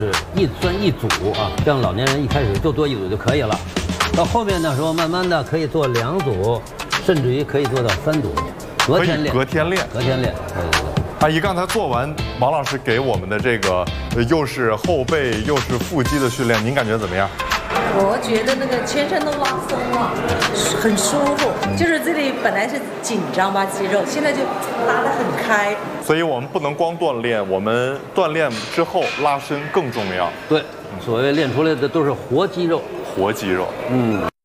是一算一组啊，像老年人一开始就做一组就可以了，到后面的时候慢慢的可以做2组，甚至于可以做到3组，隔天练。 隔天练。 对对对。 阿姨刚才做完王老师给我们的这个，又是后背又是腹肌的训练，您感觉怎么样？ 我觉得那个全身都拉松了，很舒服。就是这里本来是紧张吧肌肉，现在就拉得很开。 所以我们不能光锻炼，我们锻炼之后拉伸更重要。 对，所谓练出来的都是活肌肉。 活肌肉。